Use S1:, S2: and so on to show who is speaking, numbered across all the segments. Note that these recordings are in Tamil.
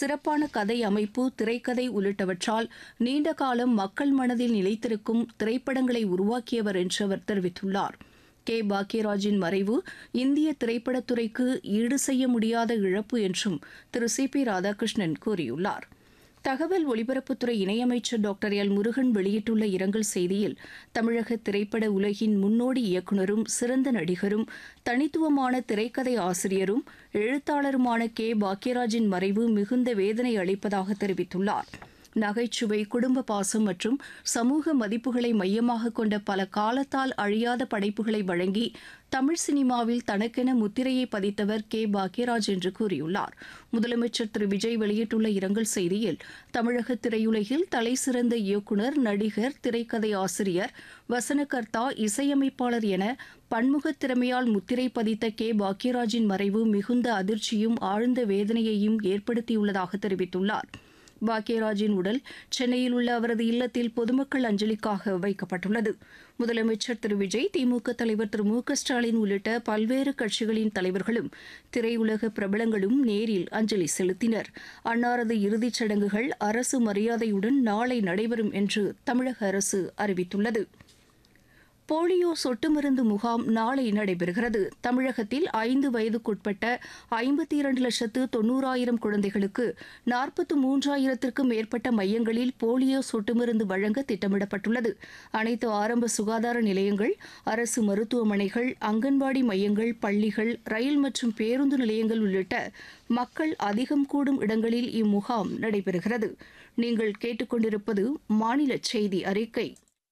S1: சிறப்பான கதை அமைப்பு, திரைக்கதை உள்ளிட்டவற்றால் நீண்ட காலம் மக்கள் மனதில் நிலைத்திருக்கும் திரைப்படங்களை உருவாக்கியவர் என்று அவர் தெரிவித்துள்ளார். கே. பாக்யராஜின் மறைவு இந்திய திரைப்படத்துறைக்கு ஈடு செய்ய முடியாத இழப்பு என்றும் திரு சி பி ராதாகிருஷ்ணன் கூறியுள்ளார். தகவல் ஒலிபரப்புத்துறை இணையமைச்சர் டாக்டர் எல் முருகன் வெளியிட்டுள்ள இரங்கல் செய்தியில், தமிழக திரைப்பட உலகின் முன்னோடி இயக்குநரும் சிறந்த நடிகரும் தனித்துவமான திரைக்கதை ஆசிரியரும் எழுத்தாளருமான கே. பாக்யராஜின் மறைவு மிகுந்த வேதனை அளிப்பதாக தெரிவித்துள்ளார். நகைச்சுவை, குடும்ப பாசம் மற்றும் சமூக மதிப்புகளை மையமாக கொண்ட பல காலத்தால் அழியாத படைப்புகளை வழங்கி தமிழ் சினிமாவில் தனக்கென முத்திரையை பதித்தவர் கே. பாக்யராஜ் என்று கூறியுள்ளார். முதலமைச்சர் திரு விஜய் வெளியிட்டுள்ள இரங்கல் செய்தியில், தமிழக திரையுலகில் தலைசிறந்த இயக்குநர், நடிகர், திரைக்கதை ஆசிரியர், வசனகர்த்தா, இசையமைப்பாளர் என பன்முக திறமையால் முத்திரை பதித்த கே. பாக்யராஜின் மறைவு மிகுந்த அதிர்ச்சியும் ஆழ்ந்த வேதனையையும் ஏற்படுத்தியுள்ளதாக தெரிவித்துள்ளார். பாக்யராஜின் உடல் சென்னையில் உள்ள அவரது இல்லத்தில் பொதுமக்கள் அஞ்சலிக்காக வைக்கப்பட்டுள்ளது. முதலமைச்சர் திரு விஜய், திமுக தலைவர் திரு மு க ஸ்டாலின் உள்ளிட்ட பல்வேறு கட்சிகளின் தலைவர்களும் திரையுலக பிரபலங்களும் நேரில் அஞ்சலி செலுத்தினர். அன்னாரது இறுதிச் சடங்குகள் அரசு மரியாதையுடன் நாளை நடைபெறும் என்று தமிழக அரசு அறிவித்துள்ளது. போலியோ சொட்டு மருந்து முகாம் நாளை நடைபெறுகிறது. தமிழகத்தில் 5 வயதுக்குட்பட்ட 52,90,000 குழந்தைகளுக்கு 43,000க்கும் மேற்பட்ட மையங்களில் போலியோ சொட்டு மருந்து வழங்க திட்டமிடப்பட்டுள்ளது. அனைத்து ஆரம்ப சுகாதார நிலையங்கள், அரசு மருத்துவமனைகள், அங்கன்வாடி மையங்கள், பள்ளிகள், ரயில் மற்றும் பேருந்து நிலையங்கள் உள்ளிட்ட மக்கள் அதிகம் கூடும் இடங்களில் இம்முகாம் நடைபெறுகிறது. நீங்கள் கேட்டுக்கொண்டிருப்பது மாநில செய்தி அறிக்கை.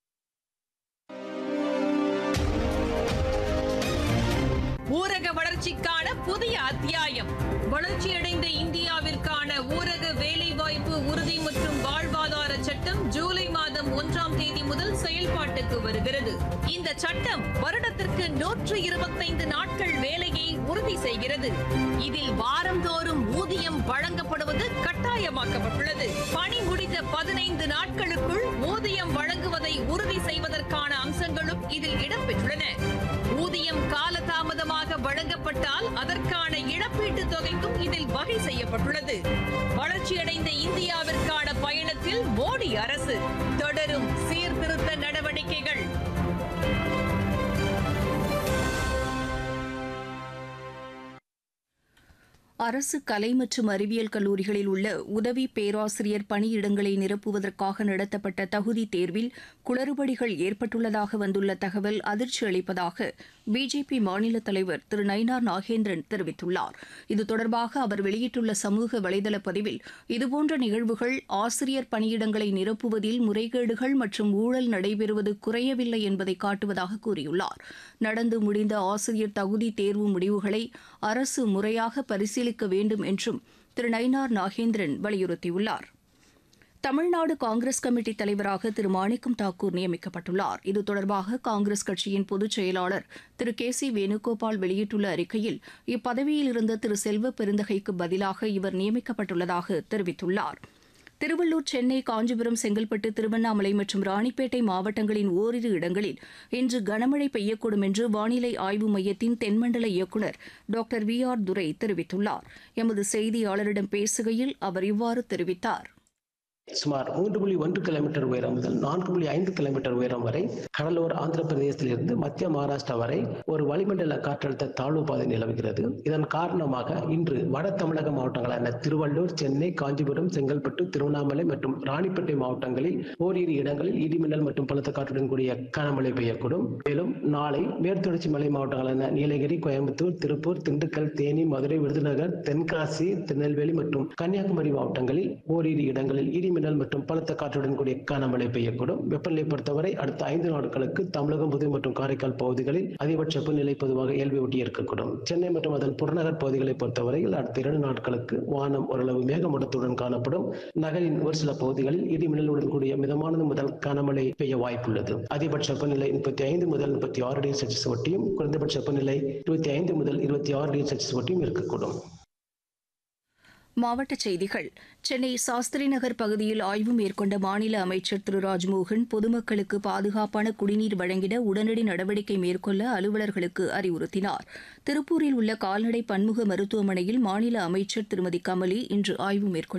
S2: ஊரக வளர்ச்சிக்கான புதிய அத்தியாயம். வளர்ச்சியடைந்த இந்தியாவிற்கான ஊரக வேலைவாய்ப்பு உறுதி மற்றும் வாழ்வாதார சட்டம் ஜூலை மாதம் 1ஆம் தேதி முதல் செயல்பாட்டுக்கு வருகிறது. இந்த சட்டம் வருடத்திற்கு 125 நாட்கள் வேலையை உறுதி செய்கிறது. இதில் வாரந்தோறும் ஊதியம் வழங்கப்படுவது கட்டாயமாக்கப்பட்டுள்ளது. பணி முடிந்த 15 நாட்களுக்குள் ஊதியம் வழங்குவதை உறுதி செய்வதற்கான அம்சங்களும் இதில் இடம்பெற்றுள்ளன. ஊதியம் காலதாமதமாக வழங்கப்பட்டால் அதற்கான இழப்பீட்டுத் தொகைக்கும் இதில் வகை செய்யப்பட்டுள்ளது. வளர்ச்சியடைந்த இந்தியாவிற்கான பயணத்தில் மோடி அரசு தொடரும் சீர்திருத்த நடவடிக்கைகள்.
S1: அரசு கலை மற்றும் அறிவியல் கல்லூரிகளில் உள்ள உதவி பேராசிரியர் பணியிடங்களை நிரப்புவதற்காக நடத்தப்பட்ட தகுதி தேர்வில் குளறுபடிகள் ஏற்பட்டுள்ளதாக வந்துள்ள தகவல் அதிர்ச்சி அளிப்பதாக பிஜேபி மாநில தலைவர் திரு நயினார் நாகேந்திரன் தெரிவித்துள்ளார். இது தொடர்பாக அவர் வெளியிட்டுள்ள சமூக வலைதள பதிவில், இதுபோன்ற நிகழ்வுகள் ஆசிரியர் பணியிடங்களை நிரப்புவதில் முறைகேடுகள் மற்றும் ஊழல் நடைபெறுவது குறையவில்லை என்பதை காட்டுவதாக கூறியுள்ளார். நடந்து முடிந்த ஆசிரியர் தகுதி தேர்வு முடிவுகளை அரசு முறையாக பரிசீலிக்க வேண்டும் என்றும் திரு நயினார் நாகேந்திரன் வலியுறுத்தியுள்ளார். தமிழ்நாடு காங்கிரஸ் கமிட்டி தலைவராக திரு மாணிக்கம் தாக்கூர் நியமிக்கப்பட்டுள்ளார். இது தொடர்பாக காங்கிரஸ் கட்சியின் பொதுச் செயலாளர் திரு கே சி வேணுகோபால் வெளியிட்டுள்ள அறிக்கையில், இப்பதவியில் இருந்த திரு செல்வ பெருந்தகைக்கு பதிலாக இவர் நியமிக்கப்பட்டுள்ளதாக தெரிவித்துள்ளார். திருவள்ளூர், சென்னை, காஞ்சிபுரம், செங்கல்பட்டு, திருவண்ணாமலை மற்றும் ராணிப்பேட்டை மாவட்டங்களின் ஓரிரு இடங்களில் இன்று கனமழை பெய்யக்கூடும் என்று வானிலை ஆய்வு மையத்தின் தென்மண்டல இயக்குநர் டாக்டர் வி ஆர் துரை தெரிவித்துள்ளார். எமது செய்தியாளரிடம் பேசுகையில் அவர் இவ்வாறு தெரிவித்தார்.
S3: சுமார் 3.1 கிலோமீட்டர் உயரம் முதல் 4.5 கிலோமீட்டர் உயரம் வரை கடலோர ஆந்திர பிரதேசத்திலிருந்து மத்திய மகாராஷ்டிரா வரை ஒரு வளிமண்டல காற்றழுத்த தாழ்வு பாதை நிலவுகிறது. இதன் காரணமாக இன்று வட தமிழக மாவட்டங்களான திருவள்ளூர், சென்னை, காஞ்சிபுரம், செங்கல்பட்டு, திருவண்ணாமலை மற்றும் ராணிப்பேட்டை மாவட்டங்களில் ஓரிரு இடங்களில் இடிமின்னல் மற்றும் பலத்த காற்றுடன் கூடிய கனமழை பெய்யக்கூடும். மேலும் நாளை மேற்குத்தொடர்ச்சி மலை மாவட்டங்களான நீலகிரி, கோயம்புத்தூர், திருப்பூர், திண்டுக்கல், தேனி, மதுரை, விருதுநகர், தென்காசி, திருநெல்வேலி மற்றும் கன்னியாகுமரி மாவட்டங்களில் ஓரிரு இடங்களில் இடிமின்னல் மற்றும் பலத்த காற்றுடன் கூடிய கனமழை பெய்யக்கூடும். வெப்பநிலை பொறுத்தவரை அடுத்த 5 நாட்களுக்கு தமிழகம், புதுவை மற்றும் காரைக்கால் பகுதிகளில் அதிகபட்ச வெப்பநிலை பொதுவாக இயல்பை ஒட்டி இருக்கக்கூடும். சென்னை மற்றும் அதன் புறநகர் பகுதிகளை பொறுத்தவரையில் அடுத்த 2 நாட்களுக்கு வானம் ஓரளவு மேகமூட்டத்துடன் காணப்படும். நகரின் ஒரு சில பகுதிகளில் இடிமின்னலுடன் கூடிய மிதமானது முதல் கனமழை பெய்ய வாய்ப்புள்ளது. அதிகபட்ச வெப்பநிலை 35 முதல் 36 டிகிரி செல்சியஸ் ஒட்டியும், குறைந்தபட்ச வெப்பநிலை 25 முதல் 26 டிகிரி செல்சியஸ் ஒட்டியும் இருக்கக்கூடும்.
S1: மாவட்டச் செய்திகள். சென்னை சாஸ்திரி நகர் பகுதியில் ஆய்வு மேற்கொண்ட மாநில அமைச்சர் திரு ராஜ்மோகன் பொதுமக்களுக்கு பாதுகாப்பான குடிநீர் வழங்கிட உடனடி நடவடிக்கை மேற்கொள்ள அலுவலர்களுக்கு அறிவுறுத்தினார். திருப்பூரில் உள்ள கால்நடை பன்முக மருத்துவமனையில் மாநில அமைச்சர் திருமதி கமலி இன்று ஆய்வு மேற்கொண்டார்.